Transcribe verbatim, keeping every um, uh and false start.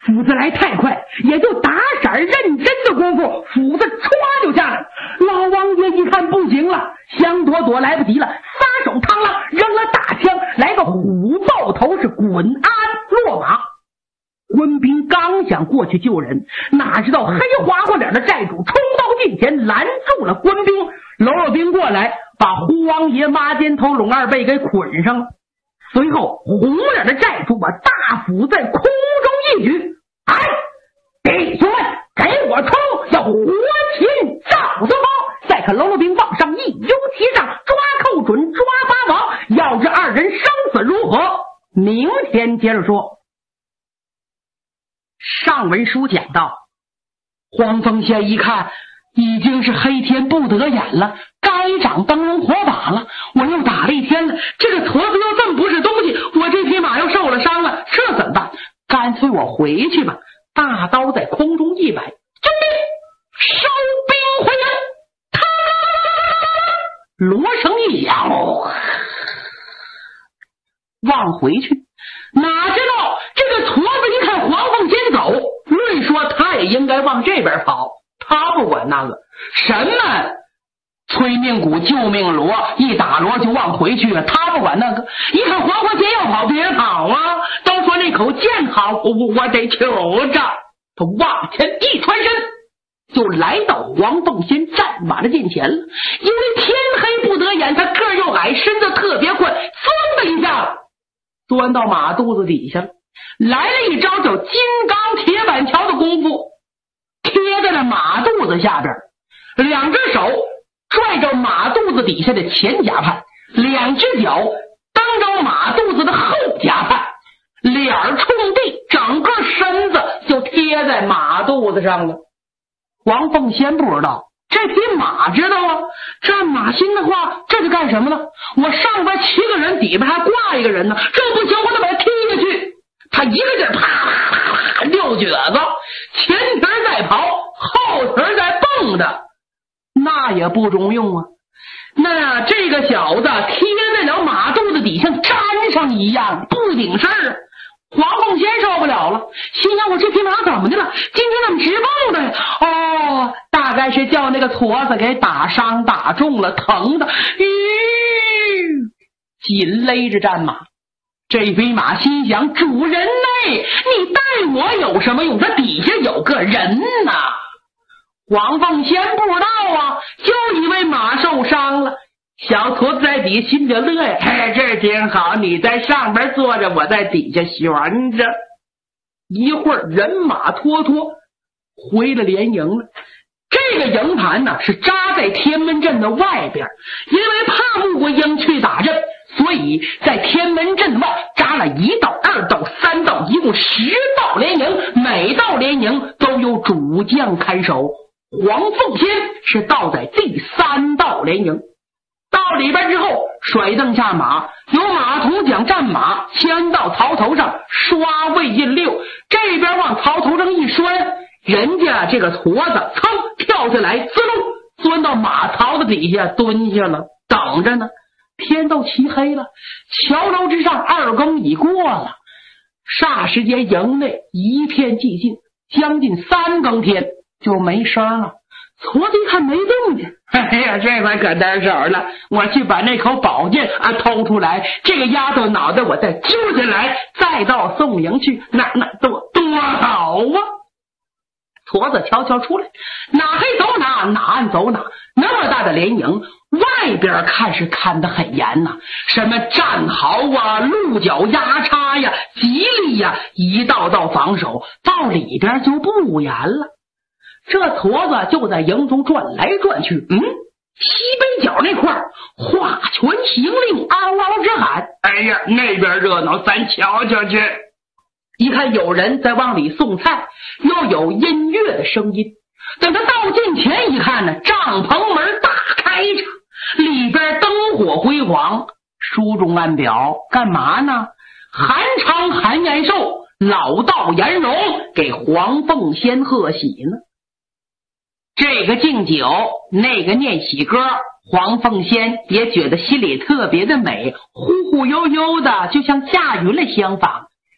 斧子来太快，也就打闪认真的功夫，斧子歘就下来。老王爷一看不行了，想躲躲来不及了，撒手螳螂，扔了大枪，来个虎豹头，是滚鞍落马。官兵刚想过去救人，哪知道黑花花脸的寨主冲到近前，拦住了官兵。喽啰兵过来，把胡王爷、马肩头、龙二背给捆上了。随后红脸的寨主把大斧在空中一举，哎，弟兄们，给我冲，要活擒赵子峰！再看喽啰兵往上一拥其上，抓寇准，抓八王，要这二人生死如何，明天接着说。上文书讲到，黄凤仙一看已经是黑天不得眼了，该长灯笼火把了，我又打了一天了，这个矬子又这么不是东西，我这匹马又受了伤了，这怎么办？干脆我回去吧。大刀在空中一摆，军兵收兵回营。锣声一响，往回去。哪知道这个矬子一看黄凤仙走，论说他也应该往这边跑，他不管那个什么催命鼓、救命锣，一打锣就往回去了，他不管那个。一看黄凤仙要跑，别跑啊！都说那口剑好，我我我得求着。他往前一穿身，就来到黄凤仙战马的近前了。因为天黑不得眼，他个儿又矮，身子特别宽，嗖的一下钻到马肚子底下了，来了一招叫金刚铁板桥的功夫，贴在了马肚子下边，两只手拽着马肚子底下的前甲畔，两只脚蹬着马肚子的后甲畔，脸儿冲地，整个身子就贴在马肚子上了。黄凤仙不知道，这匹马知道啊。战马心的话，这是干什么呢？我上边骑个人，底边还挂一个人呢，这不行，我得把他踢下去。他一个劲儿啪啪啪啪六蹶子，前蹄在跑，后蹄在蹦的，那也不中用啊。那这个小子贴在了马肚子底下，粘上一样，不顶事儿啊。黄凤仙受不了了，心想我这匹马怎么的了？今天怎么直蹦的呀？哦，大概是叫那个矬子给打伤打中了，疼的吁，紧勒着战马。这匹马心想，主人呢？你带我有什么用？它底下有个人呐。黄凤仙不知道啊，就以为马受伤了。小矬子在底下心着乐呀，哎，这挺好，你在上边坐着，我在底下悬着。一会儿人马拖拖回了连营了。这个营盘呢是扎在天门阵的外边，因为怕穆桂英去打阵，所以在天门阵外扎了一道、二道、三道，一共十道连营，每道连营都有主将看守。黄凤仙是到在第三道连营。到里边之后，甩蹬下马，由马童将战马牵到槽头上，刷位印六，这边往槽头上一拴，人家这个矬子噌跳下来，滋噜钻到马槽子底下蹲下了，等着呢。天都漆黑了，桥楼之上二更已过了，霎时间营内一片寂静，将近三更天就没声了。矬子一看没动静，哎呀，这回可得手了，我去把那口宝剑啊偷出来，这个丫头脑袋我再揪下来，再到宋营去，那那多多好啊！矬子悄悄出来，哪黑走哪，哪暗走哪。那么大的连营，外边看是看得很严呐、啊，什么战壕啊、鹿角压叉呀、吉利呀，一道道防守，到里边就不严了。这矬子就在营中转来转去，嗯，西北角那块画拳行令，嗷嗷直喊，哎呀，那边热闹，咱瞧瞧去。一看有人在往里送菜，又有音乐的声音。等他到近前一看呢，帐篷门大开着，里边灯火辉煌。书中暗表干嘛呢？韩昌、韩延寿、老道颜荣给黄凤仙贺喜呢。这个敬酒，那个念喜歌，黄凤仙也觉得心里特别的美，忽忽悠悠的，就像驾云了相仿。